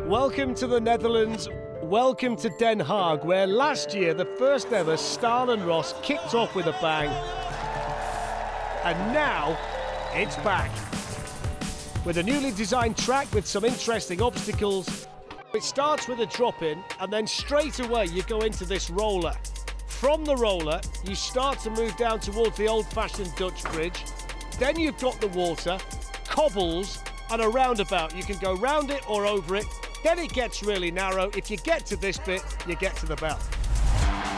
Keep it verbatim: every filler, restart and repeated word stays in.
Welcome to the Netherlands. Welcome to Den Haag, where last year the first ever Staal and Ross kicked off with a bang. And now it's back. With a newly designed track with some interesting obstacles. It starts with a drop-in and then straight away you go into this roller. From the roller, you start to move down towards the old-fashioned Dutch bridge. Then you've got the water, cobbles, and a roundabout. You can go round it or over it. Then it gets really narrow. If you get to this bit, you get to the bell.